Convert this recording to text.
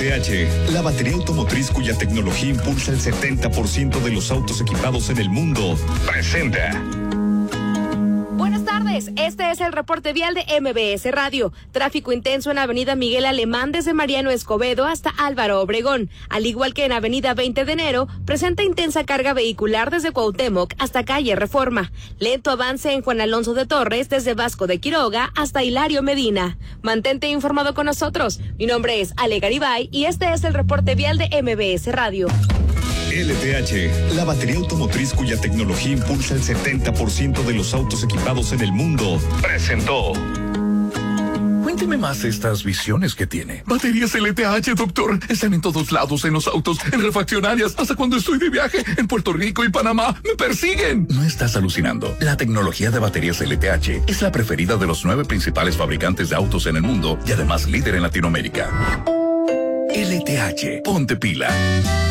LTH, la batería automotriz cuya tecnología impulsa el 70% de los autos equipados en el mundo, presenta. Buenas tardes, este es el reporte vial de MBS Radio. Tráfico intenso en Avenida Miguel Alemán desde Mariano Escobedo hasta Álvaro Obregón. Al igual que en Avenida 20 de Enero, presenta intensa carga vehicular desde Cuauhtémoc hasta Calle Reforma. Lento avance en Juan Alonso de Torres desde Vasco de Quiroga hasta Hilario Medina. Mantente informado con nosotros. Mi nombre es Ale Garibay y este es el reporte vial de MBS Radio. LTH, la batería automotriz cuya tecnología impulsa el 70% de los autos equipados en el mundo, presentó. Cuénteme más estas visiones que tiene. Baterías LTH, doctor. Están en todos lados, en los autos, en refaccionarias, hasta cuando estoy de viaje, en Puerto Rico y Panamá. ¡Me persiguen! No estás alucinando. La tecnología de baterías LTH es la preferida de los 9 principales fabricantes de autos en el mundo y además líder en Latinoamérica. LTH, ponte pila.